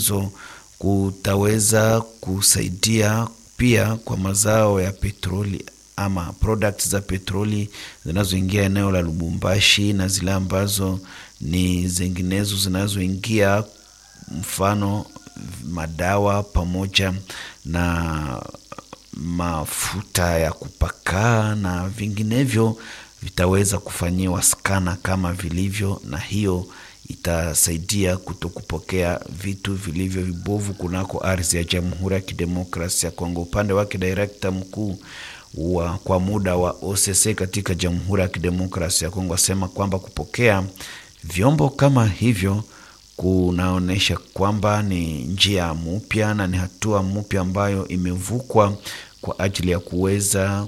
hizo kutaweza kusaidia pia kwa mazao ya petroli ama products za petroli zinazoingia eneo la Lubumbashi na zile ambazo ni zinginezo zinazoingia, mfano madawa pamoja na mafuta ya kupaka na vinginevyo vitaweza kufanyiwa skana kama vilivyo, na hiyo itasaidia kutokupokea vitu vilivyo vibovu kunako ardhi ya Jamhuri ya Kidemokrasia ya Kongo. Upande wake director mkuu kwa muda wa OCC katika Jamhuri ya Kidemokrasia ya Kongo asema kwamba kupokea vyombo kama hivyo kunaonesha kwamba ni njia mpya na ni hatua mpya ambayo imevukwa kwa ajili ya kuweza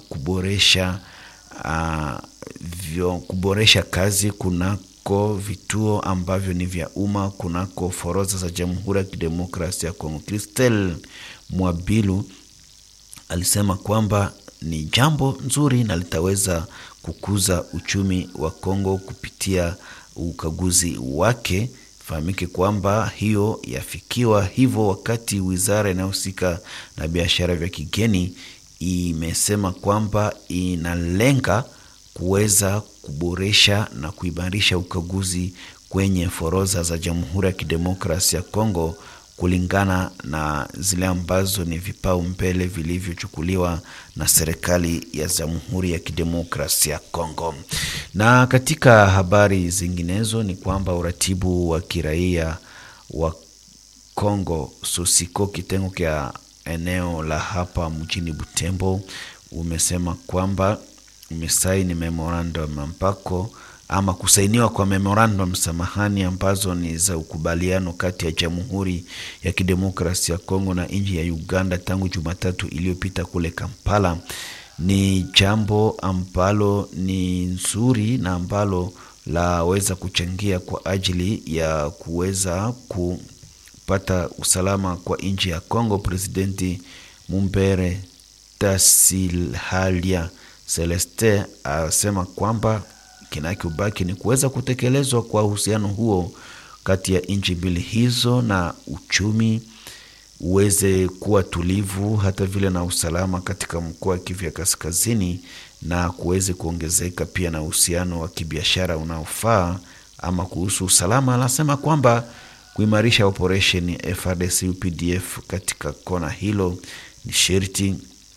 kuboresha kazi kunako vituo ambavyo ni vya umma kunako forodha za Jamhuri ya Kidemokrasia ya Kongo. Christelle Mwabilu alisema kwamba ni jambo nzuri na litaweza kukuza uchumi wa Kongo kupitia ukaguzi wake. Fahamike kwamba hiyo yafikiwa hivyo wakati wizara inayohusika na biashara vya kigeni imesema kwamba inalenga kuweza kuboresha na kuimarisha ukaguzi kwenye forodha za Jamhuri ya Kidemokrasia ya Kongo kulingana na zile ambazo ni vipaumbele vilivyochukuliwa na serikali ya Jamhuri ya Kidemokrasia ya Kongo. Na katika habari zinginezo ni kwamba uratibu wa kiraia wa Kongo Sosiko kitengo kia eneo la hapa mjini Butembo umesema kwamba umesaini memorandum mpako ama kusainiwa kwa memorandum samahani ambazo ni za ukubaliano kati ya Jamhuri ya Kidemokrasia ya Kongo na nchi ya Uganda tangu Jumatatu iliyopita kule Kampala. Ni jambo ambalo ni nzuri na ambalo laweza kuchangia kwa ajili ya kuweza kupata usalama kwa nchi ya Kongo. Presidenti Mumbere Tasilhalia Celeste asema kwamba kinachobaki ni kuweza kutekelezwa kwa uhusiano huo kati ya nchi mbili hizo na uchumi uweze kuwa tulivu, hata vile na usalama katika mkoa wa Kivu ya Kaskazini, na kuweze kuongezeka pia na uhusiano wa kibiashara unaofaa. Ama kuhusu usalama, anasema kwamba kuimarisha operation FARDC UPDF katika kona hilo ni sharti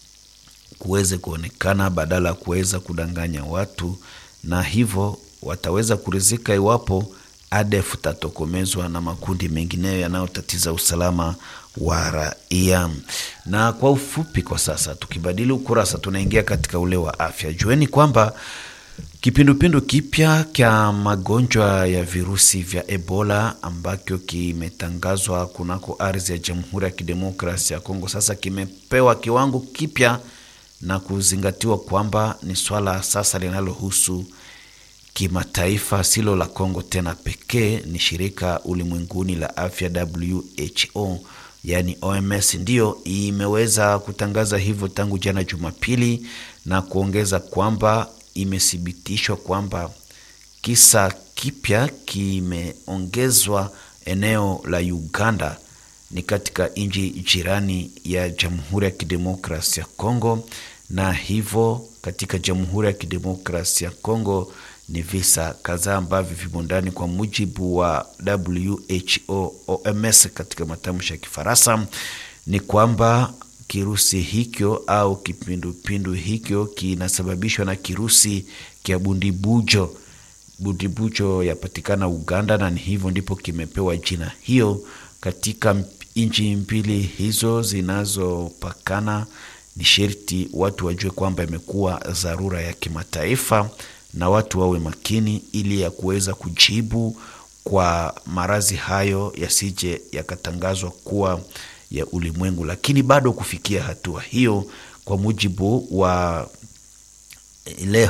kuweze kuonekana badala kuweza kudanganya watu, na hivyo wataweza kurizika iwapo ADF tatokomezwa na makundi mengineyo yanayotatiza usalama wa raia. Na kwa ufupi kwa sasa tukibadili ukurasa tunaingia katika ule wa afya. Jueni kwamba kipindupindu kipya kya magonjwa ya virusi vya Ebola ambacho kimetangazwa kunako ardhi ya Jamhuri ya Kidemokrasia ya Kongo sasa kimepewa kiwango kipya na kuzingatiwa kwamba ni swala sasa linalohusu kimataifa, silo la Kongo tena pekee. Ni shirika ulimwenguni la afya WHO yani OMS ndio imeweza kutangaza hivyo tangu jana Jumapili, na kuongeza kwamba imethibitishwa kwamba kisa kipya kimeongezwa eneo la Uganda, ni katika nchi jirani ya Jamhuri ya Kidemokrasia ya Kongo, na hivyo katika Jamhuri ya Kidemokrasia ya Kongo ni visa kadhaa ambavyo vimo ndani kwa mujibu wa WHO OMS katika matamshi ya Kifaransa. Ni kwamba kirusi hikyo au kipindupindu hikyo kinasababishwa na kirusi kia bundibujo. Bundibujo yapatikana Uganda, na ni hivyo ndipo kimepewa jina hiyo. Katika nchi mbili hizo zinazopakana ni sharti watu wajue kwamba imekuwa dharura ya kimataifa, na watu wawe makini ili ya kuweza kujibu kwa maradhi hayo yasije yakatangazwa kuwa ya ulimwengu. Lakini bado kufikia hatua hiyo, kwa mujibu wa ile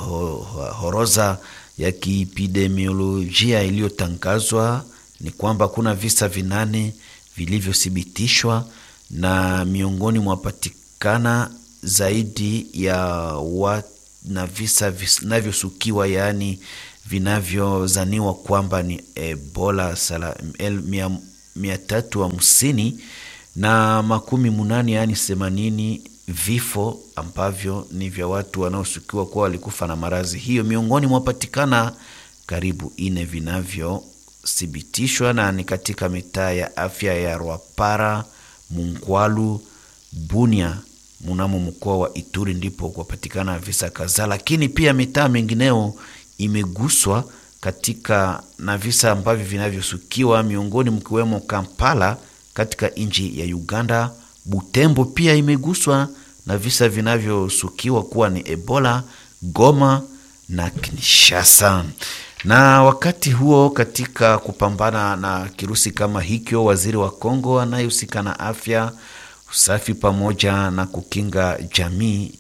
horoza ya kiepidemiolojia iliyotangazwa, ni kwamba kuna visa 8 vilivyothibitishwa, na miongoni mwapatikana zaidi ya na visa vinavyosukiwa yani vinavyozaniwa kwamba ni Ebola 350 na 80, yani 80 vifo ambavyo ni vya watu wanaoshukiwa kuwa walikufa na maradhi hiyo. Miongoni mwapatikana karibu 4 vinavyothibitishwa, na ni katika mitaa ya afya ya Rwapara, Mungwalu, Bunia mnamo mkoa wa Ituri ndipo kupatikana visa kadhaa, lakini pia mitaa mengineo imeguswa katika na visa ambavyo vinavyosukiwa, miongoni mkiwemo Kampala katika nchi ya Uganda. Butembo pia imeguswa na visa vinavyosukiwa kuwa ni Ebola, Goma na Kinshasa. Na wakati huo, katika kupambana na kirusi kama hikyo, waziri wa Kongo anayehusika na afya, usafi pamoja na kukinga jamii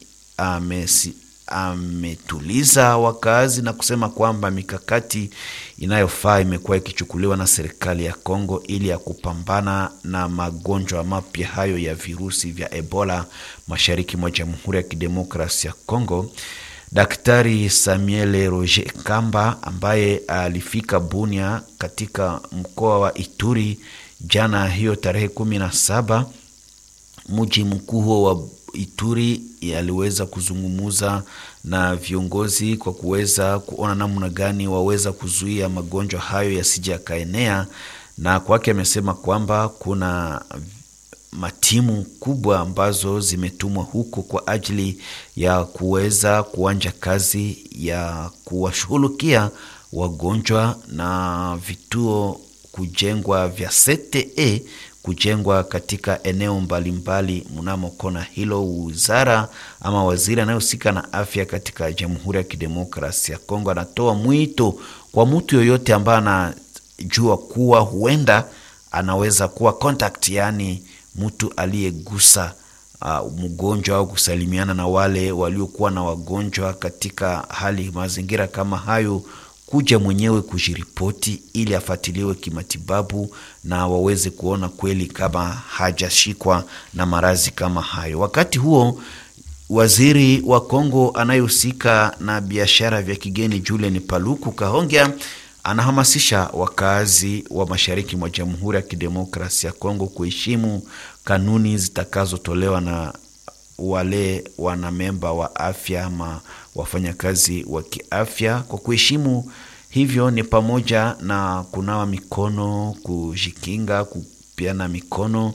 ametuliza wakazi na kusema kwamba mikakati inayofaa imekuwa ikichukuliwa na serikali ya Kongo ili ya kupambana na magonjwa mapya hayo ya virusi vya Ebola mashariki mwa Jamhuri ya Kidemokrasia ya Kongo. Daktari Samuel Roger Kamba ambaye alifika Bunia katika mkoa wa Ituri jana hiyo tarehe 17, mji mkuu huo wa Ituri, aliweza kuzungumuza na viongozi kwa kuweza kuona namna gani waweza kuzuia magonjwa hayo yasije yakaenea, na kwake amesema kwamba kuna matimu kubwa ambazo zimetumwa huko kwa ajili ya kuweza kuanja kazi ya kuwashughulikia wagonjwa, na vituo kujengwa vya CTE kujengwa katika eneo mbalimbali mnamo kona hilo. Wizara ama waziri anayehusika na afya katika Jamhuri ya Kidemokrasia ya Kongo anatoa mwito kwa mtu yoyote ambaye anajua kuwa huenda anaweza kuwa contact, yani mtu aliyegusa mgonjwa au kusalimiana na wale waliokuwa na wagonjwa katika hali mazingira kama hayo, kuja mwenyewe kujiripoti ili afuatiliwe kimatibabu na waweze kuona kweli kama hajashikwa na maradhi kama hayo. Wakati huo, waziri wa Kongo anayehusika na biashara vya kigeni Julien Paluku Kahongya anahamasisha wakazi wa mashariki mwa Jamhuri ya Kidemokrasia ya Kongo kuheshimu kanuni zitakazotolewa na wale wanamemba wa afya ama wafanyakazi wa kiafya. Kwa kuheshimu hivyo ni pamoja na kunawa mikono, kujikinga, kupiana mikono,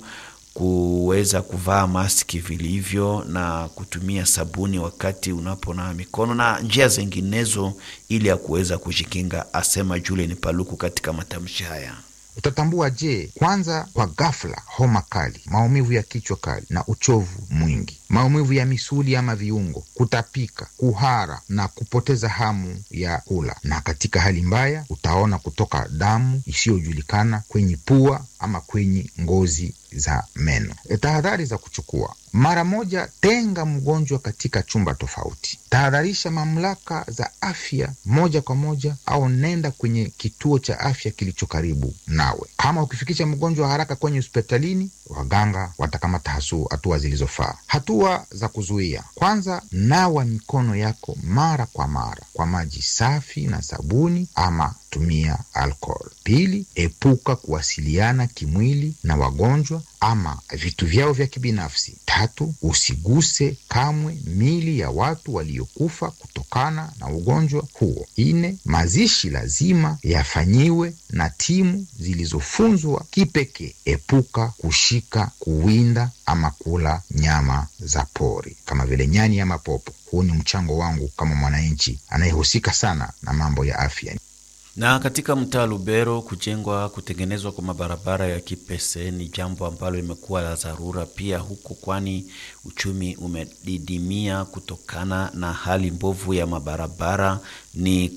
kuweza kuvaa maski vilivyo na kutumia sabuni wakati unaponawa mikono na njia zinginezo ili ya kuweza kujikinga, asema Julien Paluku katika matamshi haya. Utatambua je? Kwanza, kwa ghafla, homa kali, maumivu ya kichwa kali na uchovu mwingi, maumivu ya misuli ama viungo, kutapika, kuhara na kupoteza hamu ya kula. Na katika hali mbaya utaona kutoka damu isiyojulikana kwenye pua ama kwenye ngozi za meno. Tahadhari za kuchukua: mara moja, tenga mgonjwa katika chumba tofauti. Tahadharisha mamlaka za afya moja kwa moja, au nenda kwenye kituo cha afya kilicho karibu nawe. Kama ukifikisha mgonjwa haraka kwenye hospitalini, waganga watakamata hatua zilizofaa. Hatua za kuzuia: kwanza, nawa mikono yako mara kwa mara kwa maji safi na sabuni ama tumia alcohol. Pili, epuka kuwasiliana kimwili na wagonjwa ama vitu vyao vya kibinafsi. Tatu, usiguse kamwe mili ya watu waliokufa kutokana na ugonjwa huo. Nne, mazishi lazima yafanyiwe na timu zilizofunzwa kipekee. Epuka kushika, kuwinda ama kula nyama za pori kama vile nyani ama popo. Huu ni mchango wangu kama mwananchi anayehusika sana na mambo ya afya. Na katika mtaa Lubero, kutengenezwa kwa mabarabara ya kipese ni jambo ambalo limekuwa la dharura pia huko, kwani uchumi umedidimia kutokana na hali mbovu ya mabarabara. Ni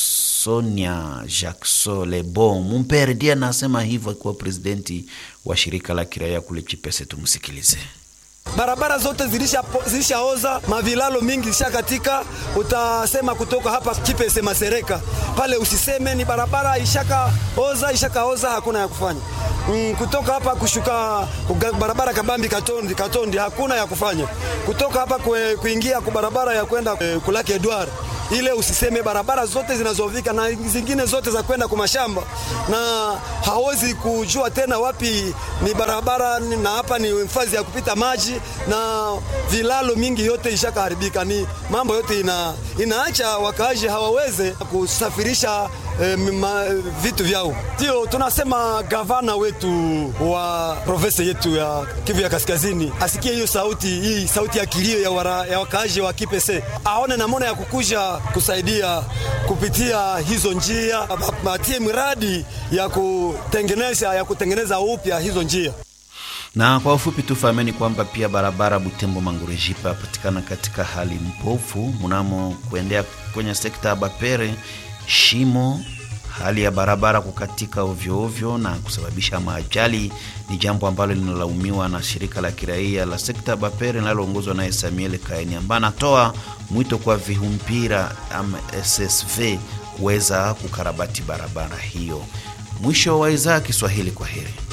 Kasonia Jackson Lebo Mumpere ndiye anasema hivyo akiwa presidenti wa shirika la kiraia kule Chipese. Tumsikilize. Barabara zote zilishaoza, mavilalo mingi zishakatika. Utasema kutoka hapa Chipese Masereka pale, usiseme ni barabara ishakaoza, hakuna ya kufanya. Kutoka hapa kushuka barabara Kabambi Katondi hakuna ya kufanya. Kutoka hapa kuingia kwa barabara ya kwenda Kulake Edward ile usiseme barabara zote zinazovika na zingine zote za kwenda kwa mashamba, na hawezi kujua tena wapi ni barabara na hapa ni hifadhi ya kupita maji, na vilalo mingi yote ishakaharibika. Ni mambo yote inaacha wakaaji hawaweze kusafirisha vitu vyao. Ndio tunasema gavana wetu wa province yetu ya Kivu ya Kaskazini asikie hiyo sauti ya kilio ya wakaaji wa Kipese, aone namna ya kukuja kusaidia kupitia hizo njia, apatie miradi ya kutengeneza upya hizo njia. Na kwa ufupi tufahameni kwamba pia barabara Butembo Mangurejipa patikana katika hali mbovu mnamo kuendea kwenye sekta ya Bapere. Shimo, hali ya barabara kukatika ovyo ovyo na kusababisha maajali ni jambo ambalo linalaumiwa na shirika la kiraia la sekta ya Bapere linaloongozwa na Samuel Kaini, ambaye anatoa mwito kwa Vihumpira ama SSV kuweza kukarabati barabara hiyo. Mwisho wa idhaa Kiswahili, kwa heri.